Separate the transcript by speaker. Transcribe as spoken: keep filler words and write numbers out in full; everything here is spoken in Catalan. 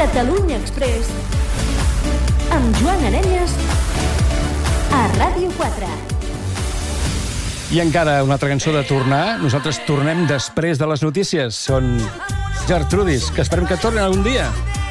Speaker 1: Catalunya Express amb Joan Arenyes a Ràdio quatre.
Speaker 2: I encara una altra cançó de tornar. Nosaltres tornem després de les notícies. Són Gertrudis, que esperem que tornin algun dia.